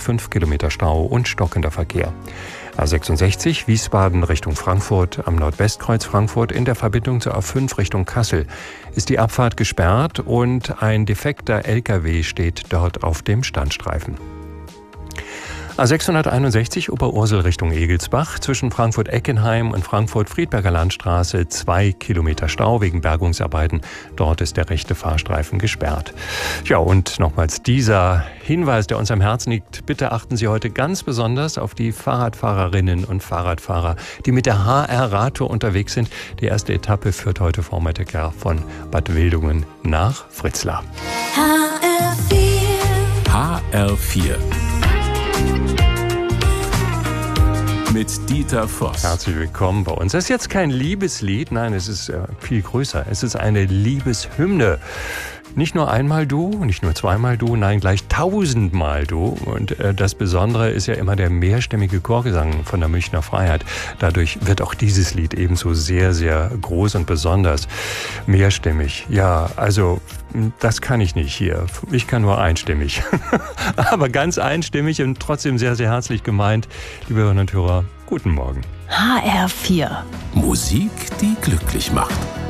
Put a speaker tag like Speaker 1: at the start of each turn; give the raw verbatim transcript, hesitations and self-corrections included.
Speaker 1: fünf Kilometer Stau und stockender Verkehr. A sechsundsechzig Wiesbaden Richtung Frankfurt am Nordwestkreuz Frankfurt in der Verbindung zur A fünf Richtung Kassel ist die Abfahrt gesperrt und ein defekter L K W steht dort auf dem Standstreifen. A sechshunderteinundsechzig Oberursel Richtung Egelsbach zwischen Frankfurt-Eckenheim und Frankfurt-Friedberger Landstraße zwei Kilometer Stau wegen Bergungsarbeiten. Dort ist der rechte Fahrstreifen gesperrt. Ja, und nochmals dieser Hinweis, der uns am Herzen liegt. Bitte achten Sie heute ganz besonders auf die Fahrradfahrerinnen und Fahrradfahrer, die mit der H R-Radtour unterwegs sind. Die erste Etappe führt heute Vormittag von Bad Wildungen nach Fritzlar.
Speaker 2: H R vier.
Speaker 3: H R vier. Mit Dieter Voss.
Speaker 1: Herzlich willkommen bei uns. Das ist jetzt kein Liebeslied, nein, es ist äh, viel größer. Es ist eine Liebeshymne. Nicht nur einmal du, nicht nur zweimal du, nein, gleich tausendmal du. Und äh, das Besondere ist ja immer der mehrstimmige Chorgesang von der Münchner Freiheit. Dadurch wird auch dieses Lied ebenso sehr, sehr groß und besonders. Mehrstimmig, ja, also das kann ich nicht hier. Ich kann nur einstimmig. Aber ganz einstimmig und trotzdem sehr, sehr herzlich gemeint. Liebe Hörerinnen und Hörer, guten Morgen.
Speaker 2: H R vier.
Speaker 3: Musik, die glücklich macht.